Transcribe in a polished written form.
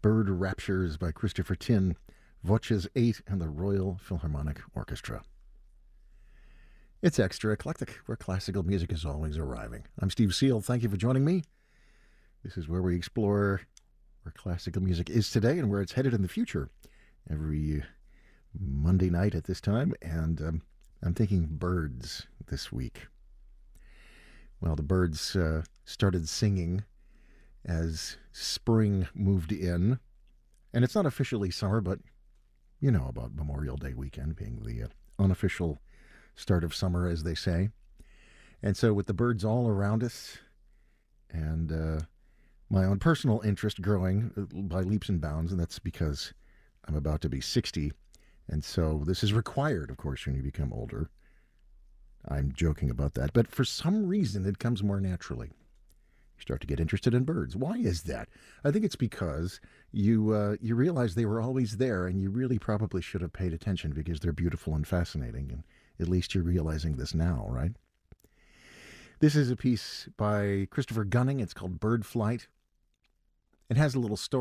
Bird Raptures by Christopher Tin, Voces 8 and the Royal Philharmonic Orchestra. It's Extra Eclectic, where classical music is always arriving. I'm Steve Seal. Thank you for joining me. This is where we explore where classical music is today and where it's headed in the future. Every Monday night at this time, and I'm thinking birds this week. Well, the birds started singing as spring moved in, and it's not officially summer, but you know about Memorial Day weekend being the unofficial start of summer, as they say. And so with the birds all around us and my own personal interest growing by leaps and bounds, and that's because I'm about to be 60, and so this is required, of course, when you become older. I'm joking about that, but for some reason it comes more naturally. You start to get interested in birds. Why is that? I think it's because you realize they were always there, and you really probably should have paid attention because they're beautiful and fascinating, and at least you're realizing this now, right? This is a piece by Christopher Gunning. It's called Bird Flight. It has a little story.